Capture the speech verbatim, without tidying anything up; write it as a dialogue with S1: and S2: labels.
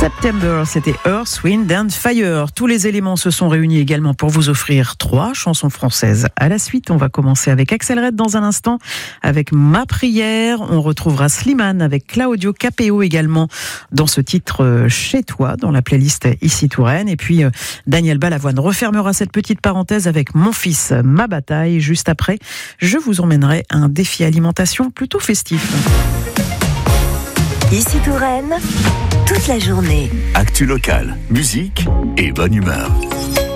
S1: September, c'était Earth, Wind and Fire. Tous les éléments se sont réunis également pour vous offrir trois chansons françaises. À la suite, on va commencer avec Axel Red dans un instant, avec Ma Prière. On retrouvera Slimane avec Claudio Capéo également dans ce titre Chez toi, dans la playlist Ici Touraine. Et puis Daniel Balavoine refermera cette petite parenthèse avec Mon fils, ma bataille. Juste après, je vous emmènerai un défi alimentation plutôt festif.
S2: Ici Touraine, toute la journée.
S3: Actu locale, musique et bonne humeur.